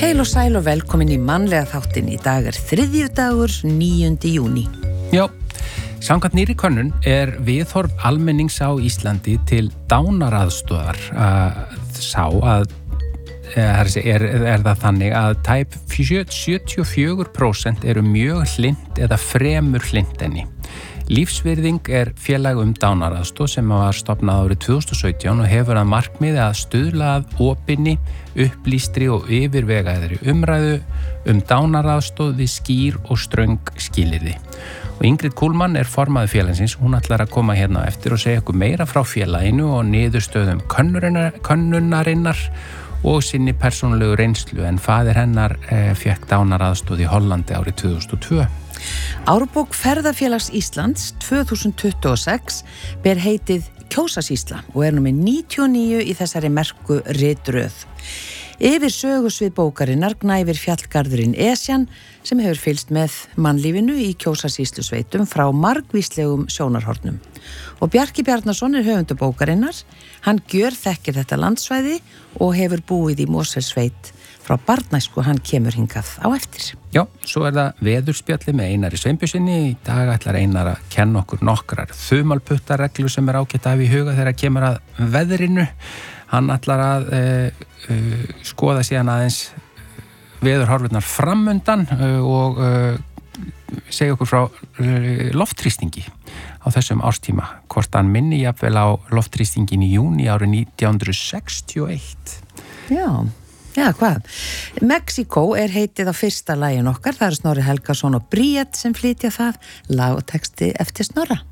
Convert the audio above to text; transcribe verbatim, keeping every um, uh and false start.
Heil og sæl og velkomin í mannlega þáttinn. Í dag er þriðjudagur, níundi júní. Já, samkvæmt nýrri könnun er viðhorf almennings á Íslandi til dánaraðstoðar að sá að er, er, er það þannig að tæp sjötíu og fjögur prósent eru mjög hlynnt eða fremur hlynnt henni. Lífsvirðing er félag um dánaraðstoð sem var stofnað árið tvö þúsund og sautján og hefur að markmiði að stuðla að opinni, upplýstri og yfirvegaðri umræðu um dánaraðstoð við skýr og ströng skilyrði. Og Ingrid Kuhlmann er formaður félagsins, hún ætlar að koma hérna eftir og segja ykkur meira frá félaginu og niðurstöðum könnunarinnar og sinni persónulegu reynslu, en faðir hennar eh, fekk dánaraðstoð í Hollandi árið tvö þúsund og tvö. Árbók Ferðafélags Íslands tvö þúsund tuttugu og sex ber heitið Kjósasýsla og er númer níutíu og níu í þessari merku ritröð. Yfir sögusvið bókarinnar gnæfir fjallgarðurinn Esjan sem hefur fylgst með mannlífinu í Kjósasýslusveitum frá margvíslegum sjónarhornum. Og Bjarki Bjarnason er höfundur bókarinnar, hann gjörþekkir þetta landsvæði og hefur búið í Mosfellssveit frá barnæsku, hann kemur hingað á eftir. Já, svo er það veðurspjalli með Einari Sveinbjörnssyni. Í dag ætlar Einar að kenna okkur nokkrar þumalputtareglu sem er ágætt að hafa í huga þegar kemur að veðrinu. Hann ætlar að uh, uh, skoða síðan aðeins veðurhorfurnar framundan uh, og uh, segja okkur frá uh, loftþrýstingi á þessum árstíma. Hvort hann minni jafnvel á loftþrýstingin í júní árið nítján hundruð sextíu og eitt. Já. Já, hvað? Mexíkó er heitið á fyrsta lagin okkar. Það er Snorri Helgason og Bríet sem flytja það, lag og texti eftir Snorra.